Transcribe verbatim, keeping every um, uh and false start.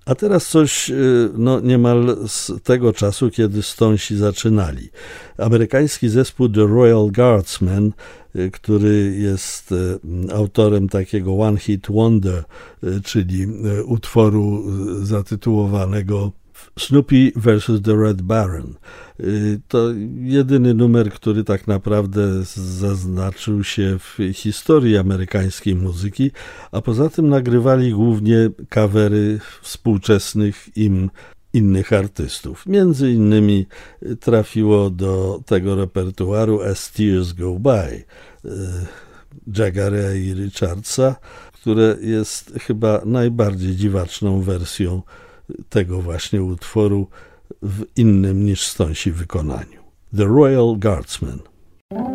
A teraz coś no, niemal z tego czasu, kiedy Stonesi zaczynali. Amerykański zespół The Royal Guardsmen, który jest autorem takiego One Hit Wonder, czyli utworu zatytułowanego Snoopy versus the Red Baron. To jedyny numer, który tak naprawdę zaznaczył się w historii amerykańskiej muzyki, a poza tym nagrywali głównie covery współczesnych im innych artystów. Między innymi trafiło do tego repertuaru As Tears Go By Jaggere'a i Richardsa, które jest chyba najbardziej dziwaczną wersją tego właśnie utworu w innym niż Stonesi wykonaniu. The Royal Guardsmen.